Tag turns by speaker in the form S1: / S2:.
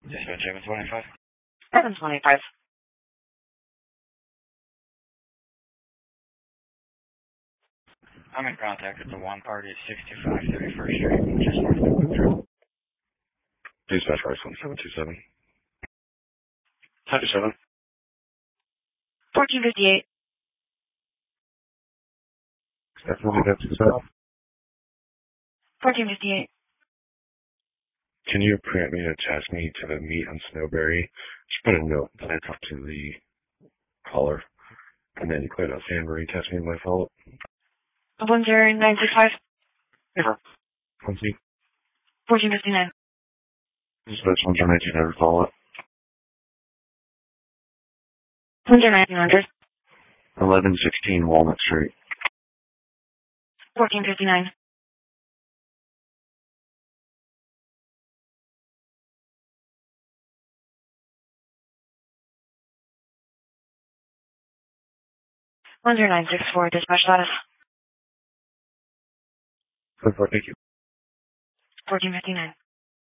S1: Dispatch 725.
S2: 725.
S1: I'm in contact with the one party at 65 31st Street, just north of Woodrow.
S3: Dispatch price 1727. 97.
S2: 1458.
S3: Definitely that's yourself.
S2: 1458.
S3: Can you grant me to attach me to the meet on Snowberry? Just put a note that I talked to the caller. And then you cleared out San Marie, attach me to my follow-up.
S2: 10965.
S3: Yeah.
S2: 1459.
S3: Dispatch 11900 follow-up.
S2: 11900.
S3: 1116 Walnut Street.
S2: 1459. 10964. Dispatch status.
S3: 4, thank you.
S2: 1459.